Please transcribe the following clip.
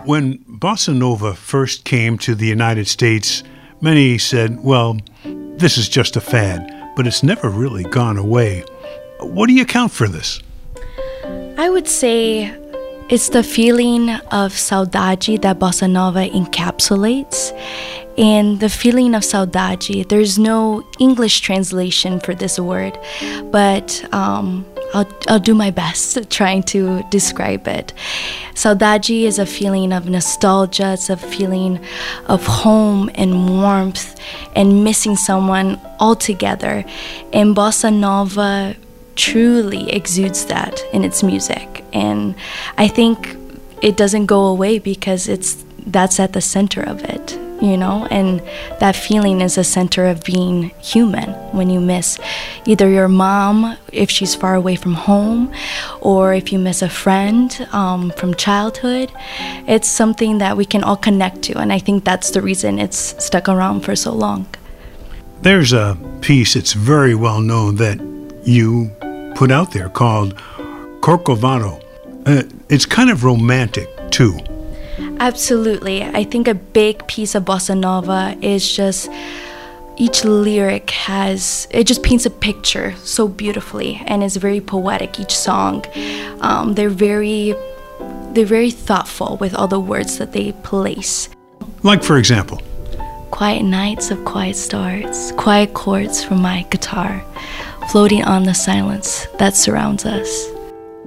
When bossa nova first came to the United States, many said, well, this is just a fad, but it's never really gone away. What do you account for this? I would say it's the feeling of saudade that bossa nova encapsulates. And the feeling of saudade, there's no English translation for this word, but I'll do my best trying to describe it. Saudade is a feeling of nostalgia. It's a feeling of home and warmth and missing someone altogether. And bossa nova truly exudes that in its music. And I think it doesn't go away because that's at the center of it. You know, and that feeling is a center of being human when you miss either your mom if she's far away from home, or if you miss a friend from childhood. It's something that we can all connect to, and I think that's the reason it's stuck around for so long. There's a piece that's very well known that you put out there called Corcovado. It's kind of romantic too. Absolutely. I think a big piece of bossa nova is just each lyric it just paints a picture so beautifully, and is very poetic, each song. They're very thoughtful with all the words that they place. Like, for example? Quiet nights of quiet stars, quiet chords from my guitar, floating on the silence that surrounds us.